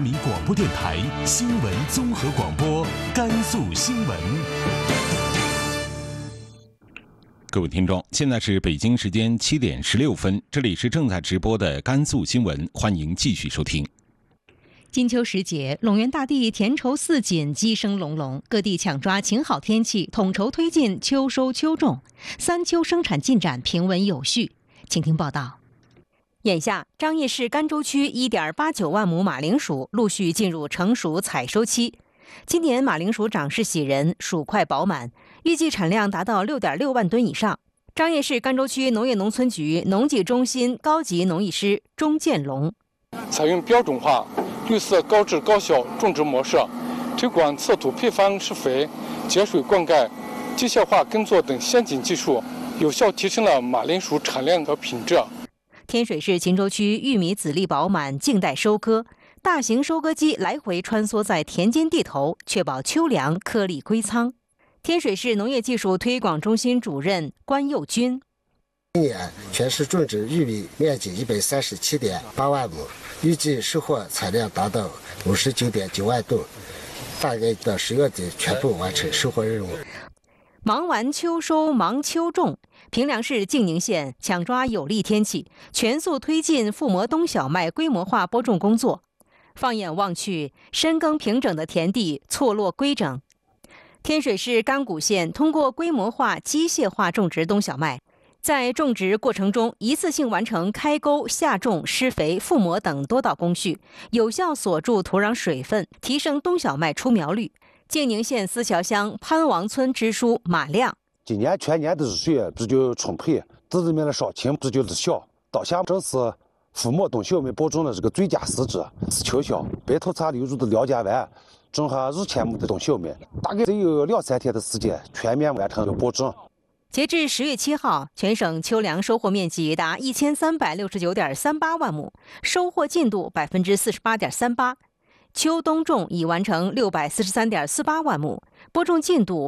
民广播电台新闻综合广播，甘肃新闻。各位听众，现在是北京时间7点16分，这里是正在直播的甘肃新闻，欢迎继续收听。 金秋时节，陇源大地田畴似锦，鸡声隆隆，各地抢抓晴好天气，统筹推进秋收秋种，三秋生产进展平稳有序。请听报道。眼下，张掖市甘州区1.89万亩马铃薯陆续进入成熟采收期。今年马铃薯长势喜人，薯块饱满，预计产量达到6.6万吨以上。张掖市甘州区农业农村局农技中心高级农艺师钟建龙， 采用标准化、绿色高质高效种植模式，推广测土配方施肥、节水灌溉、机械化耕作等先进技术，有效提升了马铃薯产量和品质。 天水市秦州区玉米籽粒饱满，静待收割。大型收割机来回穿梭在田间地头，确保秋粮颗粒归仓。天水市农业技术推广中心主任关佑军： 今年全市种植玉米面积137.8万亩，预计收获产量达到59.9万吨，大概到10月底全部完成收获任务。 忙完秋收，忙秋种。平凉市静宁县抢抓有利天气，全速推进覆膜冬小麦规模化播种工作。放眼望去，深耕平整的田地错落规整。天水市甘谷县通过规模化、机械化种植冬小麦，在种植过程中一次性完成开沟、下种、施肥、覆膜等多道工序，有效锁住土壤水分，提升冬小麦出苗率。静宁县思桥乡潘王村支书马亮： 今年全年的日水比较充沛，地里面的伤情比较的小。当下这是覆膜冬小麦播种的这个最佳时机，是秋销，白头茶流入的2.2万，种下1000亩的冬小麦，大概只有2-3天的时间全面完成播种。 截至10月7号，全省秋粮收获面积达1369.38万亩，收获进度48.38%。秋冬种已完成643.48万亩，播种进度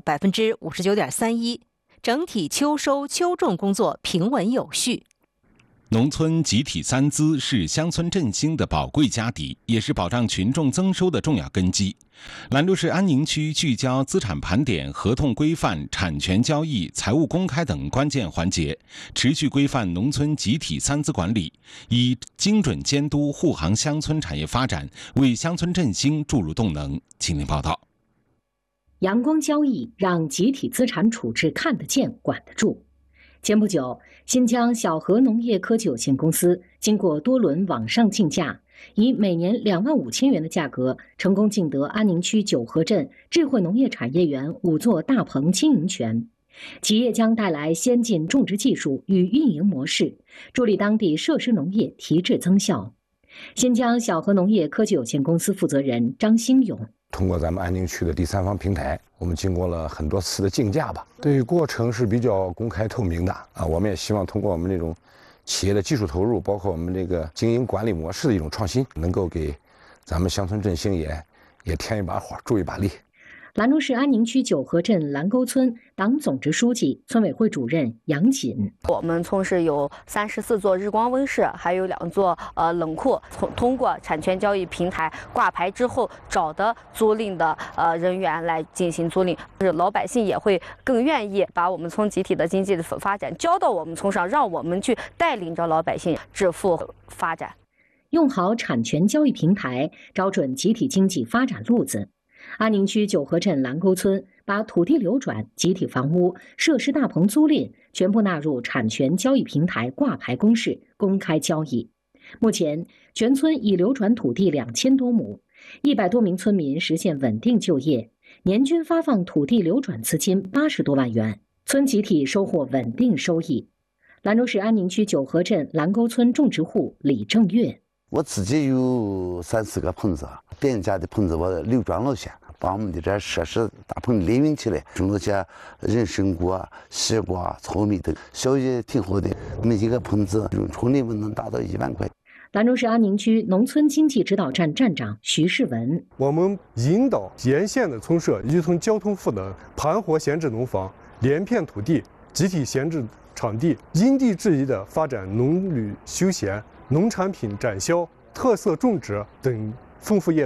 59.31%，整体秋收秋种工作平稳有序。 农村集体三资是乡村振兴的宝贵家底，也是保障群众增收的重要根基。兰州市安宁区聚焦资产盘点、合同规范、产权交易、财务公开等关键环节，持续规范农村集体三资管理，以精准监督护航乡村产业发展，为乡村振兴注入动能。请听报道。 阳光交易让集体资产处置看得见、管得住。前不久，新疆小河农业科技有限公司经过多轮网上竞价，以每年25000元的价格，成功竞得安宁区九河镇智慧农业产业园5座大棚经营权。企业将带来先进种植技术与运营模式，助力当地设施农业提质增效。新疆小河农业科技有限公司负责人张兴勇： 通过咱们安宁区的第三方平台，我们经过了很多次的竞价吧，对于过程是比较公开透明的啊。我们也希望通过我们这种企业的技术投入，包括我们这个经营管理模式的一种创新，能够给咱们乡村振兴也添一把火，助一把力。 兰州市安宁区九河镇兰沟村党总支书记、村委会主任杨锦： 我们从事有34座日光温室，还有2座冷库，通过产权交易平台挂牌之后，找的租赁的人员来进行租赁，老百姓也会更愿意把我们村集体的经济的发展交到我们村上，让我们去带领着老百姓致富发展。 用好产权交易平台，找准集体经济发展路子。安宁区九河镇兰沟村把土地流转、集体房屋、设施大棚租赁全部纳入产权交易平台挂牌公示，公开交易。目前，全村已流转土地2000多亩，100多名村民实现稳定就业，年均发放土地流转资金80多万元，村集体收获稳定收益。兰州市安宁区九河镇兰沟村种植户李正月： 我自己有3-4个棚子，别人家的棚子我流转了些，把我们的这设施大棚利用起来，种了些人参果、西瓜、糙米等，效益挺好的。每一个棚子纯利润能达到1万块。 兰州市安宁区农村经济指导站站长徐世文： 我们引导沿线的村社依村交通赋能，盘活闲置农房、连片土地、集体闲置场地，因地制宜地发展农旅休闲、农产品展销、特色种植等丰富业